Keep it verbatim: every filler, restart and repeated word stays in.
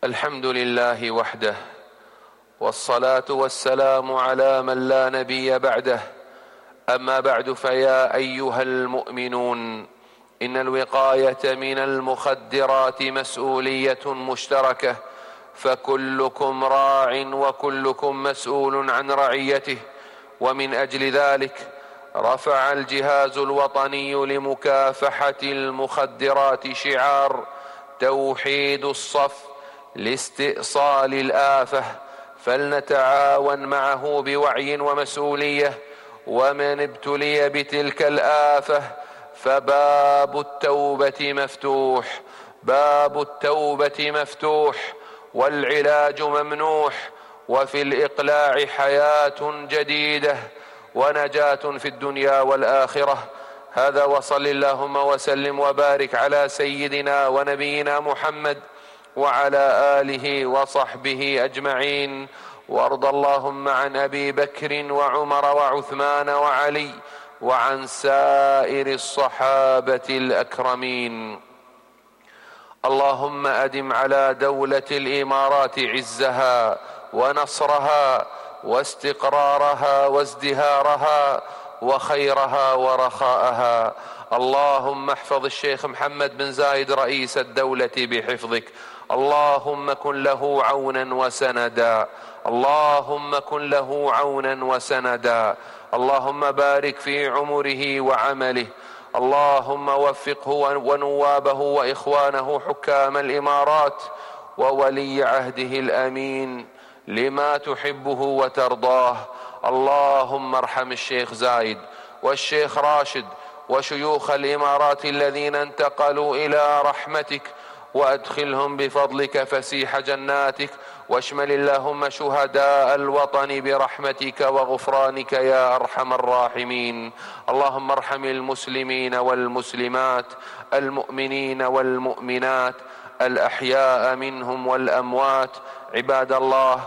الحمد لله وحده، والصلاة والسلام على من لا نبي بعده. أما بعد، فيا أيها المؤمنون، إن الوقاية من المخدرات مسؤولية مشتركة، فكلكم راع وكلكم مسؤول عن رعيته. ومن أجل ذلك رفع الجهاز الوطني لمكافحة المخدرات شعار توحيد الصف لاستئصال الآفة، فلنتعاون معه بوعي ومسؤولية. ومن ابتلي بتلك الآفة فباب التوبة مفتوح، باب التوبة مفتوح، والعلاج ممنوح، وفي الإقلاع حياة جديدة ونجاة في الدنيا والآخرة. هذا، وصل اللهم وسلم وبارك على سيدنا ونبينا محمد وعلى آله وصحبه أجمعين. وارض اللهم عن أبي بكر وعمر وعثمان وعلي وعن سائر الصحابة الأكرمين. اللهم أدم على دولة الإمارات عزها ونصرها واستقرارها وازدهارها وخيرها ورخاءها. اللهم احفظ الشيخ محمد بن زايد رئيس الدولة بحفظك. اللهم كن له عونا وسندا، اللهم كن له عونا وسندا. اللهم بارك في عمره وعمله. اللهم وفقه ونوابه وإخوانه حكام الإمارات وولي عهده الأمين لما تحبه وترضاه. اللهم ارحم الشيخ زايد والشيخ راشد وشيوخ الإمارات الذين انتقلوا إلى رحمتك، وأدخلهم بفضلك فسيح جناتك، واشمل اللهم شهداء الوطن برحمتك وغفرانك يا أرحم الراحمين. اللهم ارحم المسلمين والمسلمات، المؤمنين والمؤمنات، الأحياء منهم والأموات. عباد الله،